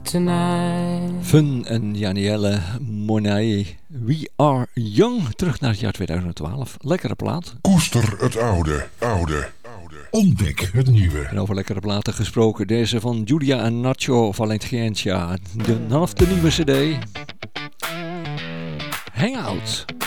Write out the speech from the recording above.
tonight. Fun en Janielle Monae. We Are Young. Terug naar het jaar 2012. Lekkere plaat. Koester het oude. Ontdek het nieuwe. En over lekkere platen gesproken. Deze van Giulia en Nacho Valencia. Vanaf de nieuwe CD. Hangout.